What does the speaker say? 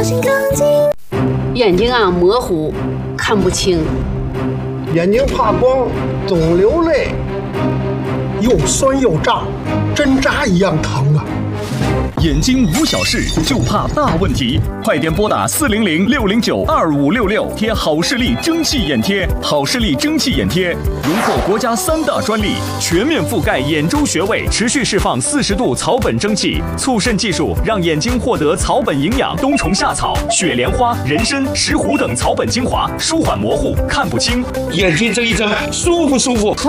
心更近。 眼睛啊模糊，看不清。 眼睛怕光，总流泪。 又酸又胀，针扎一样疼啊！ 眼睛无小事，就怕大问题。快点拨打400-609-2566，贴好视力蒸汽眼贴。好视力蒸汽眼贴荣获国家3大专利，全面覆盖眼周穴位，持续释放40度草本蒸汽，促渗技术让眼睛获得草本营养，冬虫夏草、雪莲花、人参、石斛等草本精华，舒缓模糊，看不清。 眼睛睁一睁，舒服舒服。